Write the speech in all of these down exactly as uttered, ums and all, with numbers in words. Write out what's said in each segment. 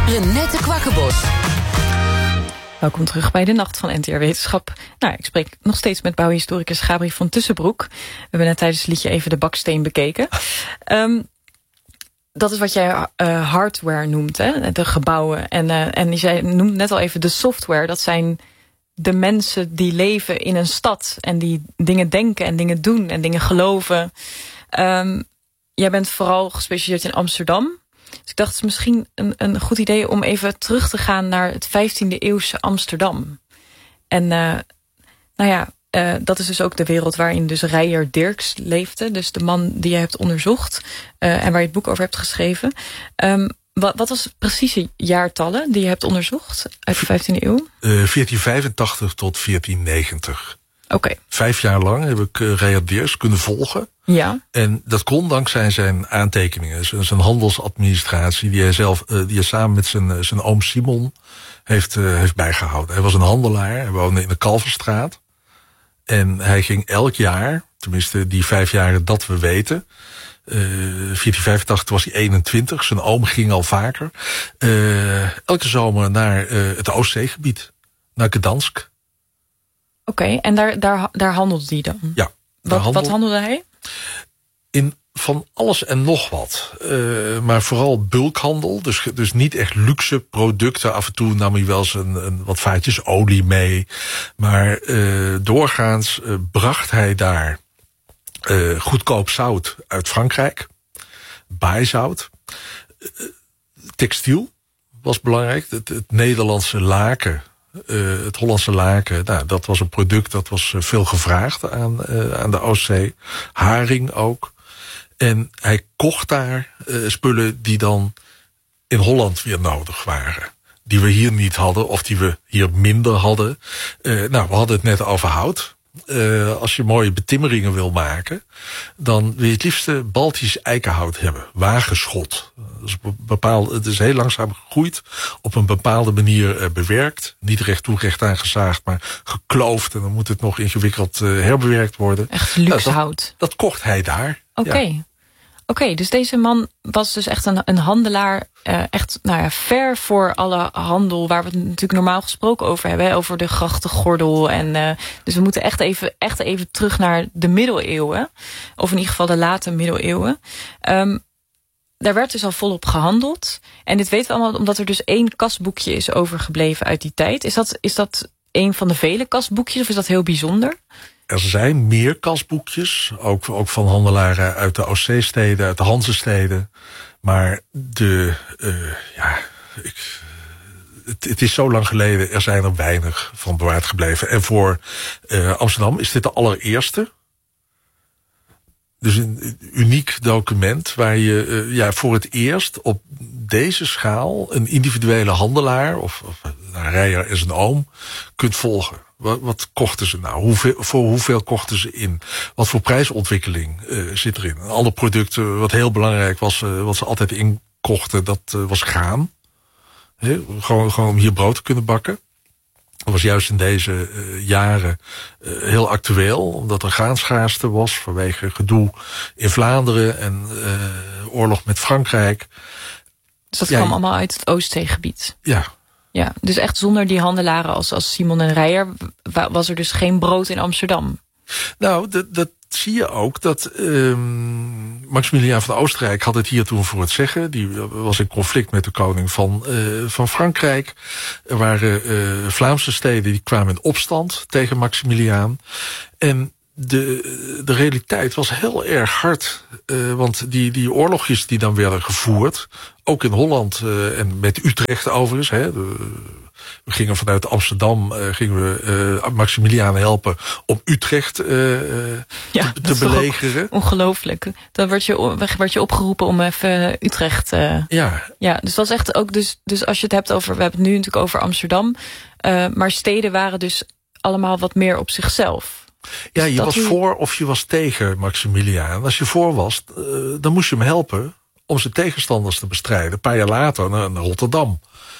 Renette Kwakkenbos. Welkom terug bij de Nacht van N T R Wetenschap. Nou, ik spreek nog steeds met bouwhistoricus Gabri van Tussenbroek. We hebben net tijdens het liedje even de baksteen bekeken. Um, dat is wat jij uh, hardware noemt, hè? De gebouwen. En, uh, en jij noemt net al even de software. Dat zijn de mensen die leven in een stad en die dingen denken en dingen doen en dingen geloven. Um, jij bent vooral gespecialiseerd in Amsterdam. Dus ik dacht, het is misschien een, een goed idee om even terug te gaan naar het vijftiende eeuwse Amsterdam. En uh, nou ja, uh, dat is dus ook de wereld waarin dus Reijer Dirks leefde. Dus de man die je hebt onderzocht uh, en waar je het boek over hebt geschreven. Um, wat, wat was precieze jaartallen die je hebt onderzocht uit de vijftiende eeuw? Uh, veertien vijfentachtig tot veertien negentig. Oké. Okay. Vijf jaar lang heb ik uh, Reijer Dirks kunnen volgen. Ja. En dat kon dankzij zijn aantekeningen. Zijn handelsadministratie die hij zelf, uh, die hij samen met zijn, zijn oom Simon heeft, uh, heeft bijgehouden. Hij was een handelaar, hij woonde in de Kalverstraat. En hij ging elk jaar, tenminste die vijf jaren dat we weten, uh, veertien vijfentachtig was hij eenentwintig, zijn oom ging al vaker, uh, elke zomer naar uh, het Oostzeegebied, naar Gdansk. Oké, okay, en daar, daar, daar handelde hij dan? Ja. Wat, handelde, wat handelde hij? In van alles en nog wat. Uh, maar vooral bulkhandel. Dus, dus niet echt luxe producten. Af en toe nam hij wel eens een, een, wat vaatjes olie mee. Maar uh, doorgaans uh, bracht hij daar uh, goedkoop zout uit Frankrijk. Baaizout. Uh, textiel was belangrijk. Het, het Nederlandse laken. Uh, het Hollandse laken, nou, dat was een product dat was uh, veel gevraagd aan, uh, aan de Oostzee. Haring ook. En hij kocht daar uh, spullen die dan in Holland weer nodig waren. Die we hier niet hadden of die we hier minder hadden. Uh, nou, we hadden het net over hout. Uh, als je mooie betimmeringen wil maken, dan wil je het liefste Baltisch eikenhout hebben. Wagenschot. Dat is bepaald, het is heel langzaam gegroeid. Op een bepaalde manier uh, bewerkt. Niet recht toe, recht aangezaagd, maar gekloofd. En dan moet het nog ingewikkeld uh, herbewerkt worden. Echt luxe nou, dat, hout. Dat kocht hij daar. Oké. Okay. Ja. Oké, okay, dus deze man was dus echt een, een handelaar, uh, echt nou ja, ver voor alle handel waar we het natuurlijk normaal gesproken over hebben, hè, over de grachtengordel. En uh, dus we moeten echt even, echt even terug naar de middeleeuwen, of in ieder geval de late middeleeuwen. Um, daar werd dus al volop gehandeld. En dit weten we allemaal omdat er dus één kasboekje is overgebleven uit die tijd. Is dat, is dat een van de vele kasboekjes of is dat heel bijzonder? Er zijn meer kasboekjes, ook, ook van handelaren uit de Oostzeesteden, uit de Hanzesteden. Maar de, uh, ja, ik, het, het is zo lang geleden, er zijn er weinig van bewaard gebleven. En voor uh, Amsterdam is dit de allereerste. Dus een uniek document waar je uh, ja, voor het eerst op deze schaal een individuele handelaar, of, of een Reijer en zijn oom, kunt volgen. Wat, wat kochten ze nou? Hoeveel, voor hoeveel kochten ze in? Wat voor prijsontwikkeling uh, zit erin? Een ander product uh, wat heel belangrijk was, uh, wat ze altijd inkochten, dat uh, was graan. He, gewoon, gewoon om hier brood te kunnen bakken. Dat was juist in deze uh, jaren uh, heel actueel, omdat er graanschaarste was vanwege gedoe in Vlaanderen en uh, oorlog met Frankrijk. Dus dat ja, kwam allemaal uit het Oostzeegebied? Ja. Ja, dus echt zonder die handelaren als, als Simon en Reijer was er dus geen brood in Amsterdam? Nou, dat, dat zie je ook. Dat um, Maximiliaan van Oostenrijk had het hier toen voor het zeggen. Die was in conflict met de koning van, uh, van Frankrijk. Er waren uh, Vlaamse steden die kwamen in opstand tegen Maximiliaan. En de, de realiteit was heel erg hard. Uh, want die, die oorlogjes die dan werden gevoerd, ook in Holland uh, en met Utrecht overigens. Hè, de, we gingen vanuit Amsterdam, uh, gingen we uh, Maximiliaan helpen om Utrecht uh, ja, te, te belegeren. Ongelooflijk. Dan werd je, werd je opgeroepen om even Utrecht. Uh, ja. Ja, dus dat is echt ook. Dus, dus als je het hebt over, we hebben het nu natuurlijk over Amsterdam, uh, maar steden waren dus allemaal wat meer op zichzelf. Ja, je was u... voor of je was tegen Maximiliaan. Als je voor was, uh, dan moest je hem helpen om zijn tegenstanders te bestrijden. Een paar jaar later naar, naar Rotterdam. Uh,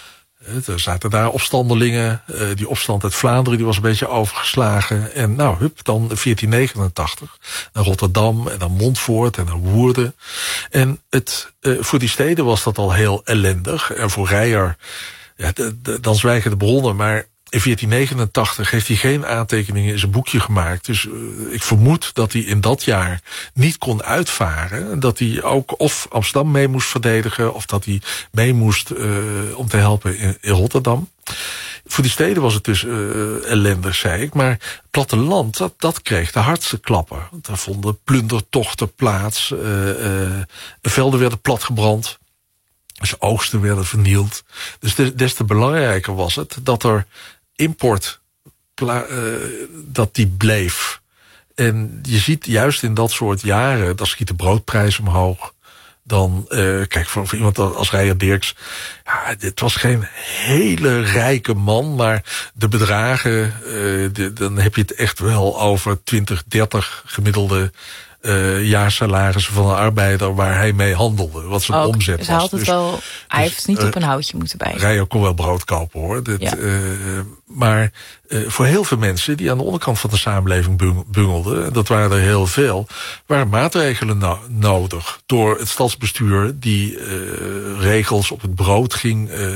Er zaten daar opstandelingen. Uh, die opstand uit Vlaanderen die was een beetje overgeslagen. En nou, hup, dan veertien negenentachtig. Naar Rotterdam en dan Montfoort en dan Woerden. En het, uh, voor die steden was dat al heel ellendig. En voor Reijer, ja, de, de, dan zwijgen de bronnen. Maar in veertien negenentachtig heeft hij geen aantekeningen in zijn boekje gemaakt. Dus uh, ik vermoed dat hij in dat jaar niet kon uitvaren. Dat hij ook of Amsterdam mee moest verdedigen, of dat hij mee moest uh, om te helpen in, in Rotterdam. Voor die steden was het dus uh, ellendig, zei ik. Maar het platteland, dat, dat kreeg de hardste klappen. Daar vonden plundertochten plaats. Uh, uh, velden werden platgebrand. Dus oogsten werden vernield. Dus des, des te belangrijker was het dat er import, uh, dat die bleef. En je ziet juist in dat soort jaren, dan schiet de broodprijs omhoog. Dan, uh, kijk, voor, voor iemand als Reijer Dirks, ja, dit was geen hele rijke man, maar de bedragen, uh, de, dan heb je het echt wel over twintig, dertig gemiddelde Uh, jaarsalarissen van een arbeider waar hij mee handelde. Wat zijn ook, omzet dus was. Hij, had het dus, wel, hij dus, heeft niet uh, op een houtje moeten bijten. Reijer kon wel brood kopen hoor. Dit, ja. uh, maar uh, voor heel veel mensen die aan de onderkant van de samenleving bungelden, dat waren er heel veel, waren maatregelen no- nodig. Door het stadsbestuur die uh, regels op het brood ging uh,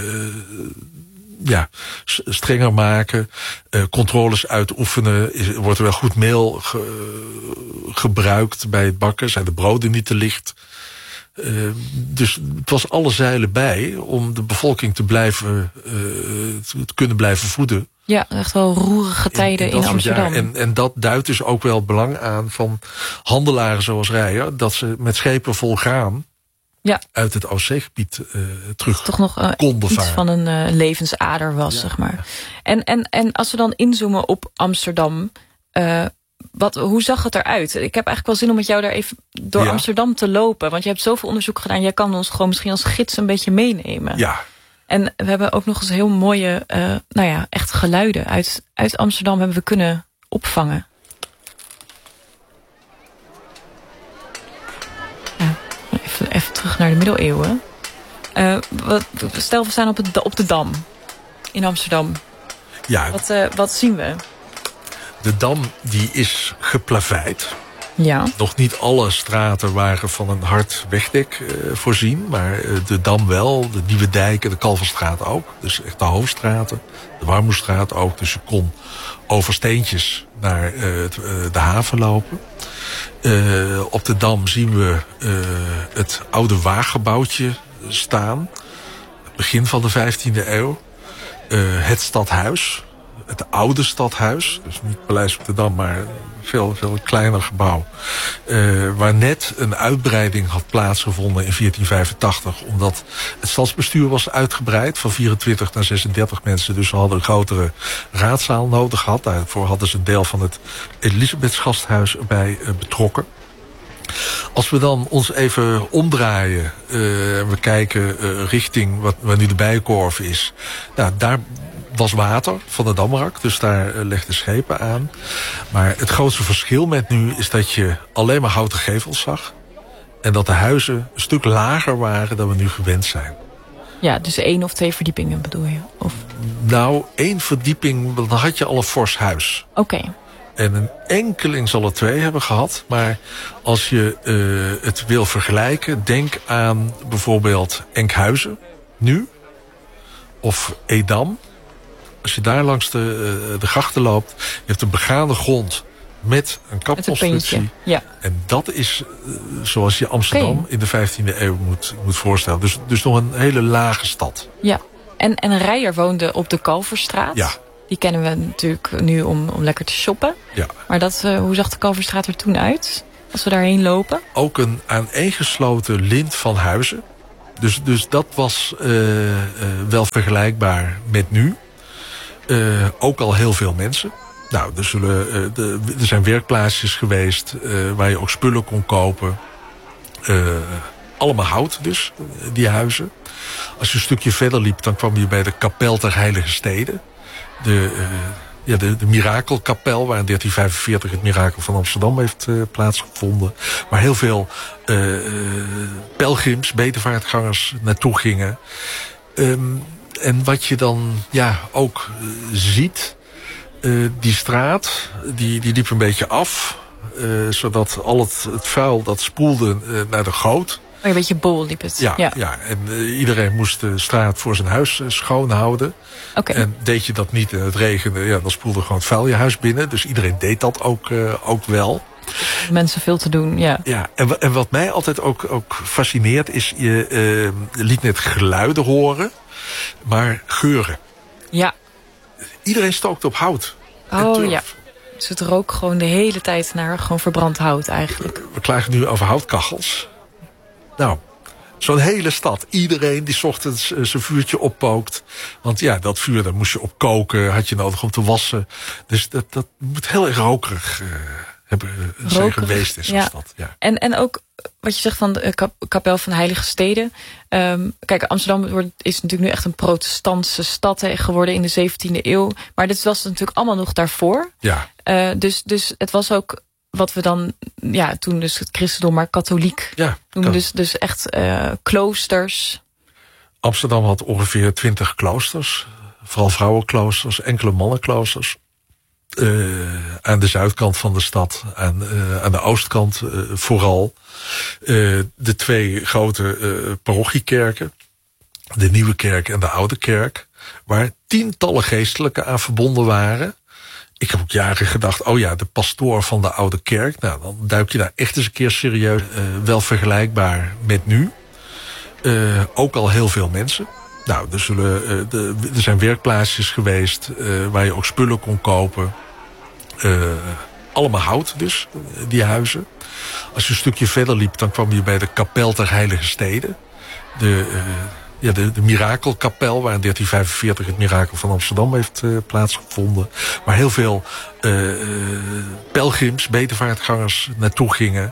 ja, strenger maken, uh, controles uitoefenen. Is, wordt er wel goed meel ge, gebruikt bij het bakken? Zijn de broden niet te licht? Uh, dus het was alle zeilen bij om de bevolking te blijven, uh, te kunnen blijven voeden. Ja, echt wel roerige tijden in, in, in Amsterdam. En, en dat duidt dus ook wel belang aan van handelaren zoals Reijer, dat ze met schepen vol graan ja. uit het Oostzeegebied uh, terug toch nog uh, konden iets varen. van een uh, levensader was, ja. zeg maar. En, en, en als we dan inzoomen op Amsterdam, uh, wat, hoe zag het eruit? Ik heb eigenlijk wel zin om met jou daar even door ja. Amsterdam te lopen. Want je hebt zoveel onderzoek gedaan. Jij kan ons gewoon misschien als gids een beetje meenemen. Ja. En we hebben ook nog eens heel mooie, uh, nou ja, echt geluiden uit, uit Amsterdam hebben we kunnen opvangen. Ja, even, even terug naar de middeleeuwen. Uh, wat, stel, we staan op, het, op de Dam in Amsterdam. Ja. Wat, uh, wat zien we? De Dam die is geplaveid. Ja. Nog niet alle straten waren van een hard wegdek uh, voorzien. Maar uh, de Dam wel, de Nieuwe Dijk en de Kalverstraat ook. Dus echt de hoofdstraten. De Warmoestraat ook. Dus je kon over steentjes naar uh, het, uh, de haven lopen. Uh, op de Dam zien we uh, het oude waaggebouwtje staan. Begin van de vijftiende eeuw. Uh, het stadhuis. Het oude stadhuis. Dus niet Paleis op de Dam, maar een veel, veel kleiner gebouw. Uh, waar net een uitbreiding had plaatsgevonden in veertien vijfentachtig. Omdat het stadsbestuur was uitgebreid van vierentwintig naar zesendertig mensen. Dus ze hadden een grotere raadzaal nodig gehad. Daarvoor hadden ze een deel van het Elisabethsgasthuis erbij uh, betrokken. Als we dan ons even omdraaien, uh, we kijken uh, richting wat, waar nu de Bijenkorf is. Nou, daar was water van de Damrak, dus daar uh, legden schepen aan. Maar het grootste verschil met nu is dat je alleen maar houten gevels zag. En dat de huizen een stuk lager waren dan we nu gewend zijn. Ja, dus één of twee verdiepingen bedoel je? Of? Nou, één verdieping, dan had je al een fors huis. Oké. Okay. En een enkeling zal er twee hebben gehad. Maar als je uh, het wil vergelijken, denk aan bijvoorbeeld Enkhuizen, nu. Of Edam. Als je daar langs de, uh, de grachten loopt, je hebt een begaande grond met een kapconstructie. Ja. En dat is uh, zoals je Amsterdam okay. in de vijftiende eeuw moet, moet voorstellen. Dus, dus nog een hele lage stad. Ja, en, en Reijer woonde op de Kalverstraat. Ja. Die kennen we natuurlijk nu om, om lekker te shoppen. Ja. Maar dat, uh, hoe zag de Kalverstraat er toen uit? Als we daarheen lopen? Ook een aaneengesloten lint van huizen. Dus, dus dat was uh, uh, wel vergelijkbaar met nu. Uh, ook al heel veel mensen. Nou, er, zullen, uh, de, er zijn werkplaatsjes geweest uh, waar je ook spullen kon kopen. Uh, allemaal hout dus, die huizen. Als je een stukje verder liep, dan kwam je bij de Kapel ter Heilige Steden. De, uh, ja, de, de Mirakelkapel, waar in dertien vijfenveertig het mirakel van Amsterdam heeft uh, plaatsgevonden. Waar heel veel uh, uh, pelgrims, bedevaartgangers naartoe gingen. Um, en wat je dan ja, ook uh, ziet, uh, die straat, die, die liep een beetje af. Uh, zodat al het, het vuil dat spoelde uh, naar de goot. Oh, een beetje bol liep het. Ja, ja. ja. en uh, iedereen moest de straat voor zijn huis uh, schoon houden. Okay. En deed je dat niet en het regende, ja, dan spoelde gewoon het vuil je huis binnen. Dus iedereen deed dat ook, uh, ook wel. Mensen veel te doen, ja. Ja, en, en wat mij altijd ook, ook fascineert is, je uh, liet net geluiden horen, maar geuren. Ja. Iedereen stookt op hout. Oh ja. Dus het rook gewoon de hele tijd naar gewoon verbrand hout eigenlijk. We klagen nu over houtkachels. Nou, zo'n hele stad. Iedereen die 's ochtends uh, zijn vuurtje oppookt. Want ja, dat vuur, daar moest je op koken. Had je nodig om te wassen. Dus dat, dat moet heel erg rokerig uh, hebben uh, zijn geweest in zo'n ja. stad. Ja. En, en ook wat je zegt van de kap, kapel van de Heilige Steden. Um, kijk, Amsterdam wordt, is natuurlijk nu echt een protestantse stad he, geworden in de zeventiende eeuw. Maar dit was natuurlijk allemaal nog daarvoor. Ja. Uh, dus, dus het was ook wat we dan, ja, toen dus het christendom maar katholiek ja, noemen. Dus, dus echt uh, kloosters. Amsterdam had ongeveer twintig kloosters. Vooral vrouwenkloosters, enkele mannenkloosters. Uh, aan de zuidkant van de stad, aan, uh, aan de oostkant uh, vooral. Uh, de twee grote uh, parochiekerken. De Nieuwe Kerk en de Oude Kerk. Waar tientallen geestelijken aan verbonden waren. Ik heb ook jaren gedacht, oh ja, de pastoor van de Oude Kerk. Nou, dan duik je daar echt eens een keer serieus. Uh, wel vergelijkbaar met nu. Uh, ook al heel veel mensen. Nou, er, zullen, uh, de, er zijn werkplaatsjes geweest uh, waar je ook spullen kon kopen. Uh, allemaal hout dus, die huizen. Als je een stukje verder liep, dan kwam je bij de Kapel ter Heilige Steden. De, uh, ja, de, de Mirakelkapel, waar in dertien vijfenveertig het mirakel van Amsterdam heeft uh, plaatsgevonden. Waar heel veel uh, uh, pelgrims, bedevaartgangers naartoe gingen.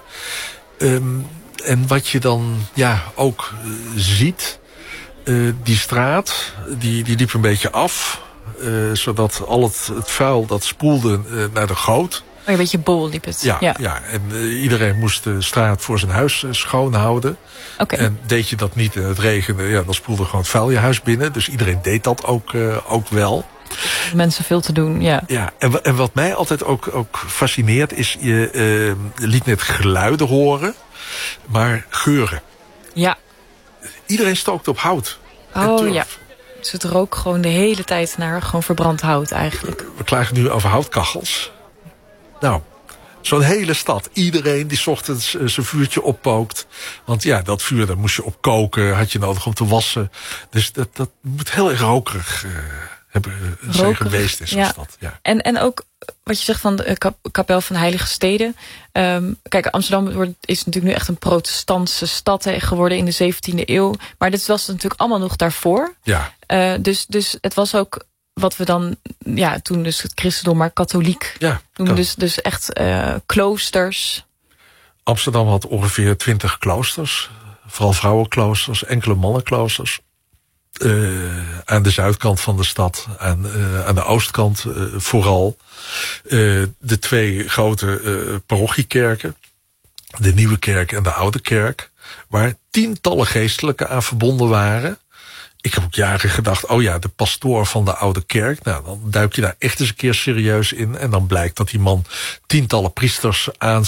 Um, en wat je dan ja, ook uh, ziet, uh, die straat, die, die liep een beetje af. Uh, zodat al het, het vuil dat spoelde uh, naar de goot. Oh, een beetje bol liep het. Ja, ja. ja. en uh, iedereen moest de straat voor zijn huis uh, schoon houden. Okay. En deed je dat niet en het regende, ja, dan spoelde gewoon het vuil je huis binnen. Dus iedereen deed dat ook, uh, ook wel. Mensen veel te doen, ja. Ja, en, en wat mij altijd ook, ook fascineert is, je uh, liet net geluiden horen, maar geuren. Ja. Iedereen stookt op hout. Oh ja. Dus het rook gewoon de hele tijd naar gewoon verbrand hout eigenlijk. We klagen nu over houtkachels. Nou, zo'n hele stad. Iedereen die 's ochtends uh, zijn vuurtje oppookt. Want ja, dat vuur, daar moest je op koken. Had je nodig om te wassen. Dus dat, dat moet heel erg rokerig uh, hebben uh, zijn geweest in zo'n ja. stad. Ja. En, en ook wat je zegt van de kap, kapel van de Heilige Steden. Um, kijk, Amsterdam wordt, is natuurlijk nu echt een protestantse stad he, geworden in de zeventiende eeuw. Maar dit was natuurlijk allemaal nog daarvoor. Ja. Uh, dus, dus het was ook wat we dan, ja, toen dus het christendom maar katholiek ja, noemen. Dus, dus echt uh, kloosters. Amsterdam had ongeveer twintig kloosters. Vooral vrouwenkloosters, enkele mannenkloosters. Uh, aan de zuidkant van de stad, aan, uh, aan de oostkant uh, vooral. Uh, de twee grote uh, parochiekerken. De Nieuwe Kerk en de Oude Kerk. Waar tientallen geestelijken aan verbonden waren. Ik heb ook jaren gedacht, oh ja, de pastoor van de Oude Kerk. Nou, dan duik je daar echt eens een keer serieus in. En dan blijkt dat die man tientallen priesters aan